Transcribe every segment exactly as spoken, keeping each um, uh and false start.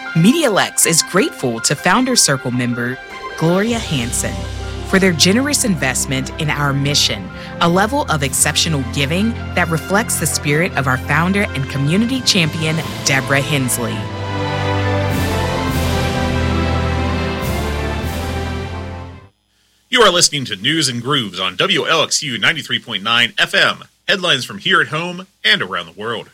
MediaLex is grateful to Founder Circle member Gloria Hansen for their generous investment in our mission, a level of exceptional giving that reflects the spirit of our founder and community champion, Deborah Hensley. You are listening to News and Grooves on W L X U ninety-three point nine F M. Headlines from here at home and around the world.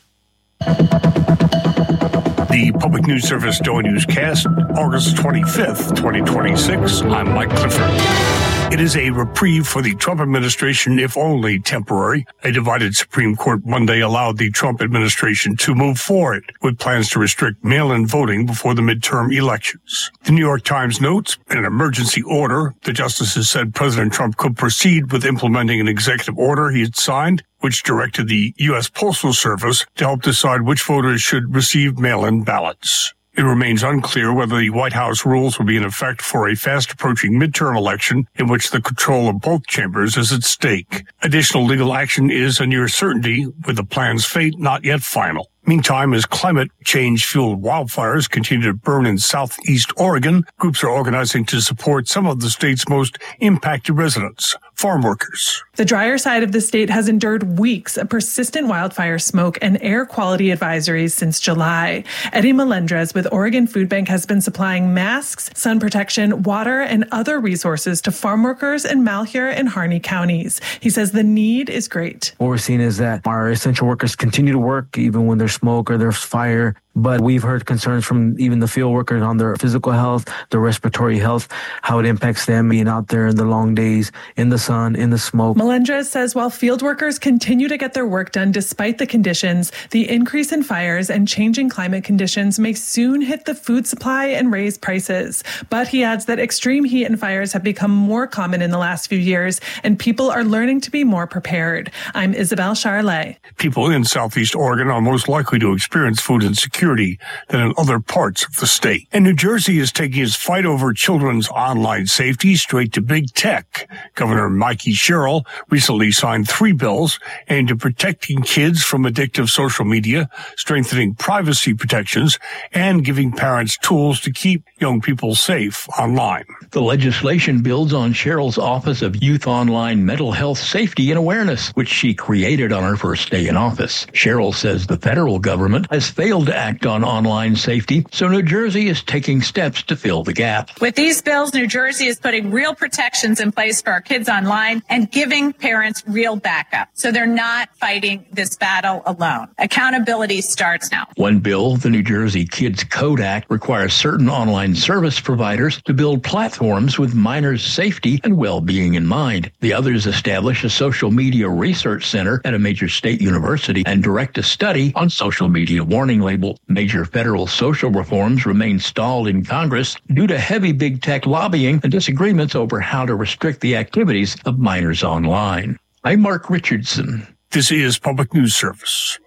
The Public News Service Daily Newscast, August twenty-fifth, twenty twenty-six. I'm Mike Clifford. It is a reprieve for the Trump administration, if only temporary. A divided Supreme Court Monday allowed the Trump administration to move forward with plans to restrict mail-in voting before the midterm elections. The New York Times notes, in an emergency order, the justices said President Trump could proceed with implementing an executive order he had signed, which directed the U S Postal Service to help decide which voters should receive mail-in ballots. It remains unclear whether the White House rules will be in effect for a fast-approaching midterm election in which the control of both chambers is at stake. Additional legal action is a near certainty, with the plan's fate not yet final. Meantime, as climate change-fueled wildfires continue to burn in southeast Oregon, groups are organizing to support some of the state's most impacted residents, farm workers. The drier side of the state has endured weeks of persistent wildfire smoke and air quality advisories since July. Eddie Melendrez with Oregon Food Bank has been supplying masks, sun protection, water, and other resources to farm workers in Malheur and Harney counties. He says the need is great. What we're seeing is that our essential workers continue to work even when there's smoke or there's fire. But we've heard concerns from even the field workers on their physical health, their respiratory health, how it impacts them being out there in the long days, in the sun, in the smoke. Melendrez says while field workers continue to get their work done despite the conditions, the increase in fires and changing climate conditions may soon hit the food supply and raise prices. But he adds that extreme heat and fires have become more common in the last few years, and people are learning to be more prepared. I'm Isabel Charlet. People in southeast Oregon are most likely to experience food insecurity than in other parts of the state. And New Jersey is taking its fight over children's online safety straight to big tech. Governor Mikey Sherrill recently signed three bills aimed at protecting kids from addictive social media, strengthening privacy protections, and giving parents tools to keep young people safe online. The legislation builds on Sherrill's Office of Youth Online Mental Health Safety and Awareness, which she created on her first day in office. Sherrill says the federal government has failed to act on online safety, so New Jersey is taking steps to fill the gap. With these bills, New Jersey is putting real protections in place for our kids online and giving parents real backup, so they're not fighting this battle alone. Accountability starts now. One bill, the New Jersey Kids Code Act, requires certain online service providers to build platforms with minors' safety and well-being in mind. The others establish a social media research center at a major state university and direct a study on social media warning label. Major federal social reforms remain stalled in Congress due to heavy big tech lobbying and disagreements over how to restrict the activities of minors online. I'm Mark Richardson. This is Public News Service.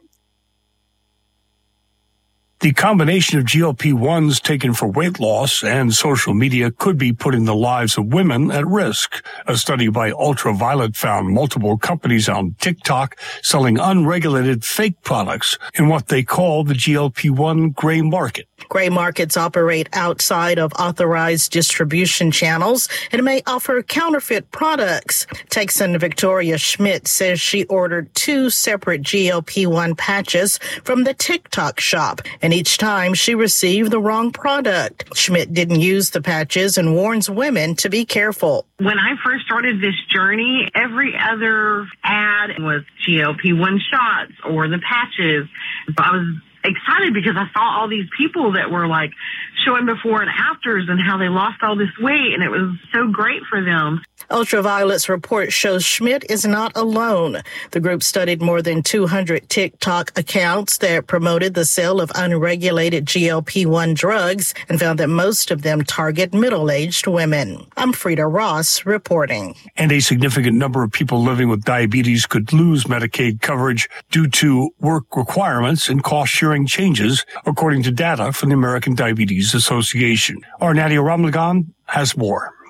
The combination of G L P ones taken for weight loss and social media could be putting the lives of women at risk. A study by Ultraviolet found multiple companies on TikTok selling unregulated fake products in what they call the G L P one gray market. Gray markets operate outside of authorized distribution channels and may offer counterfeit products. Texan Victoria Schmidt says she ordered two separate G L P one patches from the TikTok shop, and each time she received the wrong product. Schmidt didn't use the patches and warns women to be careful. When I first started this journey, every other ad was G L P one shots or the patches. I was excited because I saw all these people that were like showing before and afters and how they lost all this weight, and it was so great for them. Ultraviolet's report shows Schmidt is not alone. The group studied more than two hundred TikTok accounts that promoted the sale of unregulated G L P one drugs and found that most of them target middle-aged women. I'm Frida Ross reporting. And a significant number of people living with diabetes could lose Medicaid coverage due to work requirements and cost-sharing changes, according to data from the American Diabetes Association. Our Nadia Ramlagan has more.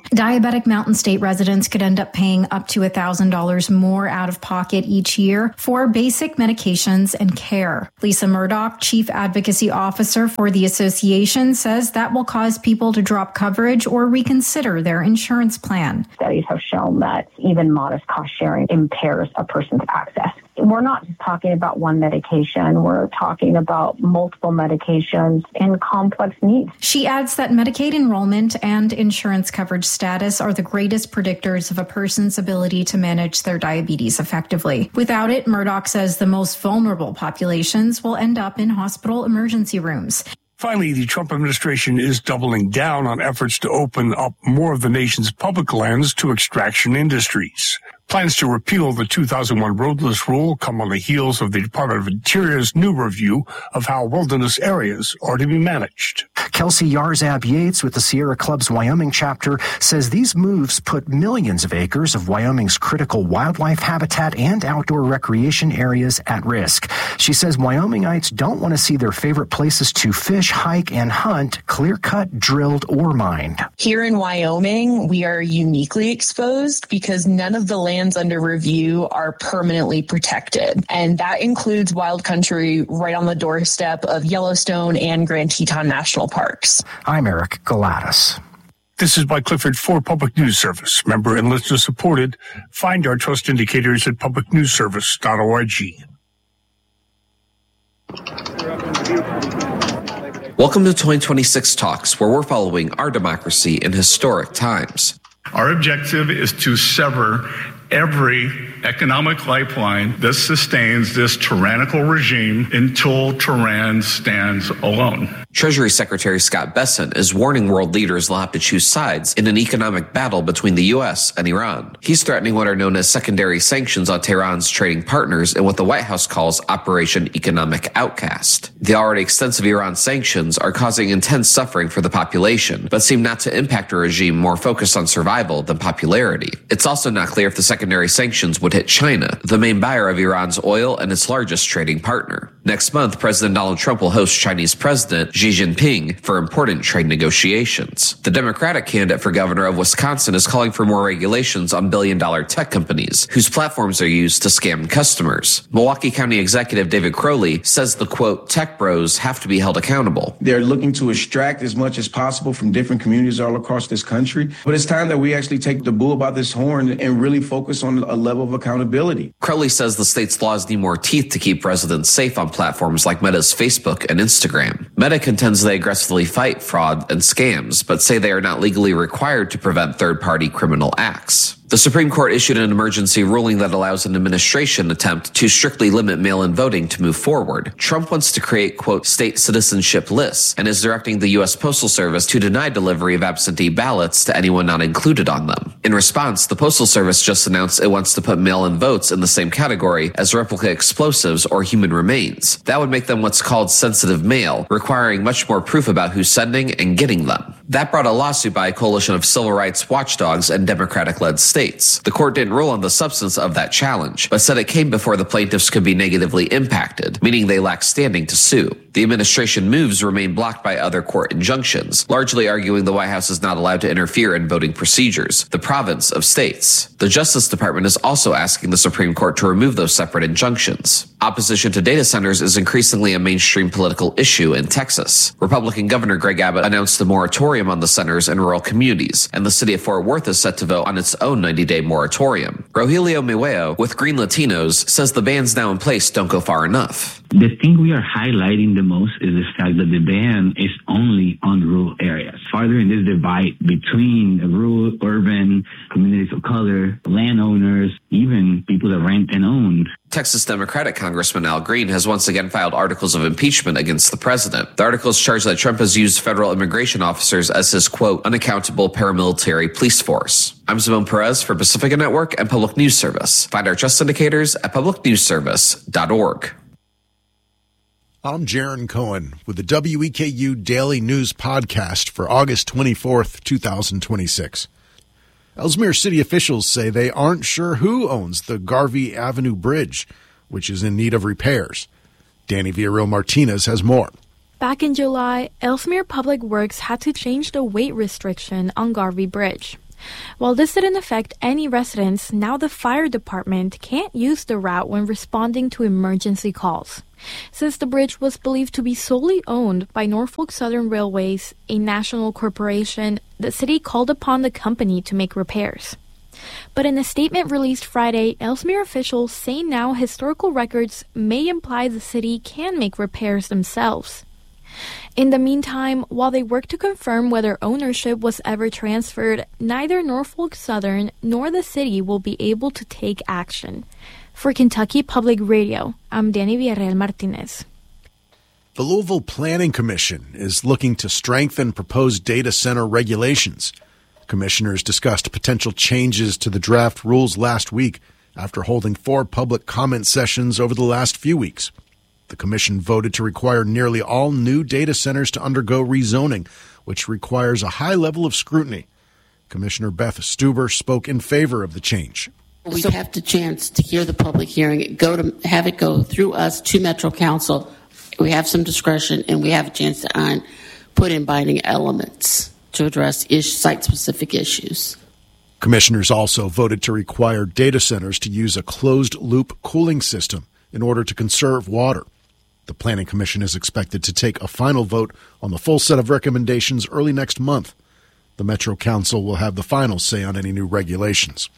Diabetic Mountain State residents could end up paying up to one thousand dollars more out of pocket each year for basic medications and care. Lisa Murdoch, Chief Advocacy Officer for the association, says that will cause people to drop coverage or reconsider their insurance plan. Studies have shown that even modest cost sharing impairs a person's access. We're not just talking about one medication. We're talking about multiple medications and complex needs. She adds that Medicaid enrollment and insurance coverage status are the greatest predictors of a person's ability to manage their diabetes effectively. Without it, Murdoch says the most vulnerable populations will end up in hospital emergency rooms. Finally, the Trump administration is doubling down on efforts to open up more of the nation's public lands to extraction industries. Plans to repeal the two thousand one roadless rule come on the heels of the Department of Interior's new review of how wilderness areas are to be managed. Kelsey Yarzab Yates with the Sierra Club's Wyoming chapter says these moves put millions of acres of Wyoming's critical wildlife habitat and outdoor recreation areas at risk. She says Wyomingites don't want to see their favorite places to fish, hike, and hunt clear-cut, drilled, or mined. Here in Wyoming, we are uniquely exposed because none of the land under review are permanently protected. And that includes wild country right on the doorstep of Yellowstone and Grand Teton National Parks. I'm Eric Galatas. This is Mike Clifford for Public News Service. Member and listener supported. Find our trust indicators at public news service dot org. Welcome to twenty twenty-six Talks, where we're following our democracy in historic times. Our objective is to sever every economic lifeline that sustains this tyrannical regime until Tehran stands alone. Treasury Secretary Scott Bessent is warning world leaders they'll have to choose sides in an economic battle between the U S and Iran. He's threatening what are known as secondary sanctions on Tehran's trading partners in what the White House calls Operation Economic Outcast. The already extensive Iran sanctions are causing intense suffering for the population, but seem not to impact a regime more focused on survival than popularity. It's also not clear if the secondary sanctions would hit China, the main buyer of Iran's oil and its largest trading partner. Next month, President Donald Trump will host Chinese President Xi Jinping for important trade negotiations. The Democratic candidate for governor of Wisconsin is calling for more regulations on billion-dollar tech companies whose platforms are used to scam customers. Milwaukee County Executive David Crowley says the, quote, tech bros have to be held accountable. They're looking to extract as much as possible from different communities all across this country. But it's time that we actually take the bull by this horn and really focus on a level of accountability. Crowley says the state's laws need more teeth to keep residents safe on platforms like Meta's Facebook and Instagram. Meta contends they aggressively fight fraud and scams, but say they are not legally required to prevent third-party criminal acts. The Supreme Court issued an emergency ruling that allows an administration attempt to strictly limit mail-in voting to move forward. Trump wants to create, quote, state citizenship lists and is directing the U S Postal Service to deny delivery of absentee ballots to anyone not included on them. In response, the Postal Service just announced it wants to put mail-in votes in the same category as replica explosives or human remains. That would make them what's called sensitive mail, requiring much more proof about who's sending and getting them. That brought a lawsuit by a coalition of civil rights watchdogs and Democratic-led states. The court didn't rule on the substance of that challenge, but said it came before the plaintiffs could be negatively impacted, meaning they lack standing to sue. The administration moves remain blocked by other court injunctions, largely arguing the White House is not allowed to interfere in voting procedures, the province of states. The Justice Department is also asking the Supreme Court to remove those separate injunctions. Opposition to data centers is increasingly a mainstream political issue in Texas. Republican Governor Greg Abbott announced a moratorium on the centers in rural communities, and the city of Fort Worth is set to vote on its own ninety-day moratorium. Rogelio Miweo with Green Latinos says the bans now in place don't go far enough. The thing we are highlighting the most is the fact that the ban is only on rural areas. Farther in this divide between the rural, urban, communities of color, landowners, even people that rent and own. Texas Democratic Congressman Al Green has once again filed articles of impeachment against the president. The articles charge that Trump has used federal immigration officers as his, quote, unaccountable paramilitary police force. I'm Simone Perez for Pacifica Network and Public News Service. Find our trust indicators at public news service dot org. I'm Jaron Cohen with the W E K U Daily News Podcast for August twenty-fourth, twenty twenty-six. Ellesmere City officials say they aren't sure who owns the Garvey Avenue Bridge, which is in need of repairs. Danny Villarreal-Martinez has more. Back in July, Ellesmere Public Works had to change the weight restriction on Garvey Bridge. While this didn't affect any residents, now the fire department can't use the route when responding to emergency calls. Since the bridge was believed to be solely owned by Norfolk Southern Railways, a national corporation, the city called upon the company to make repairs. But in a statement released Friday, Ellesmere officials say now historical records may imply the city can make repairs themselves. In the meantime, while they work to confirm whether ownership was ever transferred, neither Norfolk Southern nor the city will be able to take action. For Kentucky Public Radio, I'm Danny Villarreal Martinez. The Louisville Planning Commission is looking to strengthen proposed data center regulations. Commissioners discussed potential changes to the draft rules last week after holding four public comment sessions over the last few weeks. The commission voted to require nearly all new data centers to undergo rezoning, which requires a high level of scrutiny. Commissioner Beth Stuber spoke in favor of the change. We have the chance to hear the public hearing, go to have it go through us to Metro Council. We have some discretion, and we have a chance to on, put in binding elements to address ish, site-specific issues. Commissioners also voted to require data centers to use a closed-loop cooling system in order to conserve water. The Planning Commission is expected to take a final vote on the full set of recommendations early next month. The Metro Council will have the final say on any new regulations.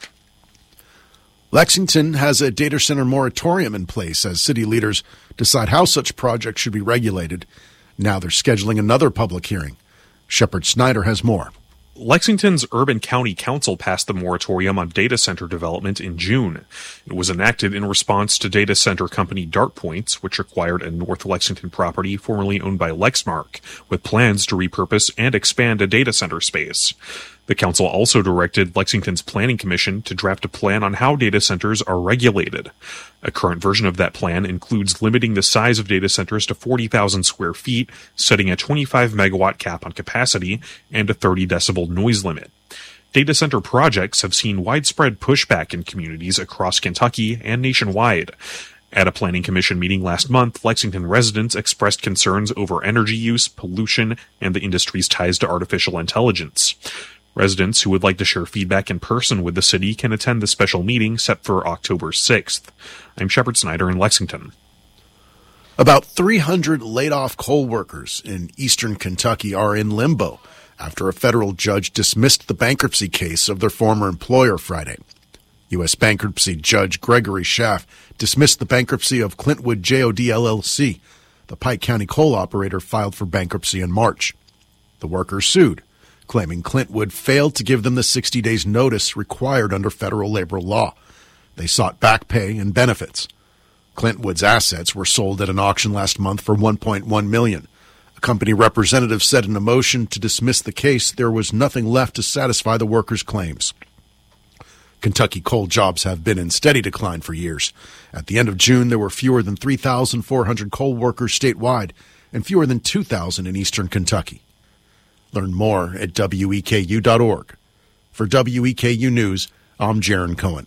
Lexington has a data center moratorium in place as city leaders decide how such projects should be regulated. Now they're scheduling another public hearing. Shepard Snyder has more. Lexington's Urban County Council passed the moratorium on data center development in June. It was enacted in response to data center company DartPoints, which acquired a North Lexington property formerly owned by Lexmark, with plans to repurpose and expand a data center space. The council also directed Lexington's Planning Commission to draft a plan on how data centers are regulated. A current version of that plan includes limiting the size of data centers to forty thousand square feet, setting a twenty-five megawatt cap on capacity, and a thirty decibel noise limit. Data center projects have seen widespread pushback in communities across Kentucky and nationwide. At a Planning Commission meeting last month, Lexington residents expressed concerns over energy use, pollution, and the industry's ties to artificial intelligence. Residents who would like to share feedback in person with the city can attend the special meeting set for October sixth. I'm Shepard Snyder in Lexington. About three hundred laid-off coal workers in eastern Kentucky are in limbo after a federal judge dismissed the bankruptcy case of their former employer Friday. U S bankruptcy judge Gregory Schaff dismissed the bankruptcy of Clintwood J O D L L C. The Pike County coal operator filed for bankruptcy in March. The workers sued, claiming Clintwood failed to give them the sixty days notice required under federal labor law. They sought back pay and benefits. Clintwood's assets were sold at an auction last month for one point one million dollars. A company representative said in a motion to dismiss the case there was nothing left to satisfy the workers' claims. Kentucky coal jobs have been in steady decline for years. At the end of June, there were fewer than three thousand four hundred coal workers statewide and fewer than two thousand in eastern Kentucky. Learn more at W E K U dot org. For W E K U News, I'm Jaron Cohen.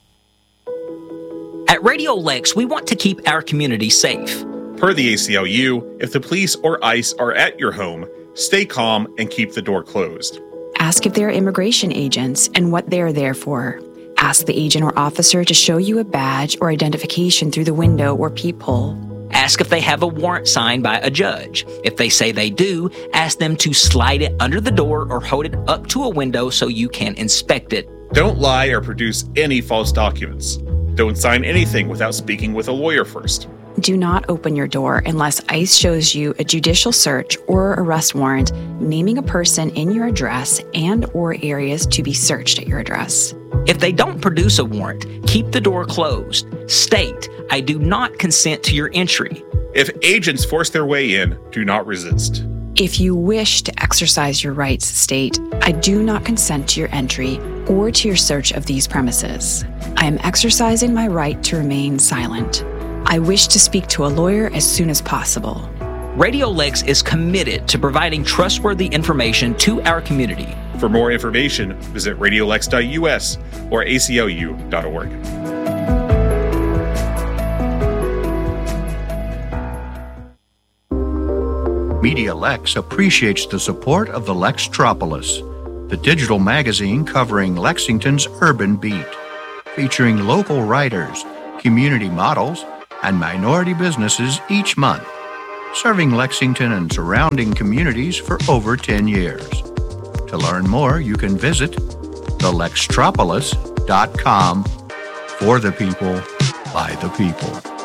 At Radio Lex, we want to keep our community safe. Per the A C L U, if the police or ICE are at your home, stay calm and keep the door closed. Ask if they're immigration agents and what they're there for. Ask the agent or officer to show you a badge or identification through the window or peephole. Ask if they have a warrant signed by a judge. If they say they do, ask them to slide it under the door or hold it up to a window so you can inspect it. Don't lie or produce any false documents. Don't sign anything without speaking with a lawyer first. Do not open your door unless ICE shows you a judicial search or arrest warrant naming a person in your address and or areas to be searched at your address. If they don't produce a warrant, keep the door closed. State, I do not consent to your entry. If agents force their way in, do not resist. If you wish to exercise your rights, state, I do not consent to your entry or to your search of these premises. I am exercising my right to remain silent. I wish to speak to a lawyer as soon as possible. Radio Lex is committed to providing trustworthy information to our community. For more information, visit radio lex dot U S or A C L U dot org. Media Lex appreciates the support of the Lextropolis. the digital magazine covering Lexington's urban beat, featuring local writers, community models, and minority businesses each month, serving Lexington and surrounding communities for over ten years. To learn more, you can visit the lextropolis dot com. For the people, by the people.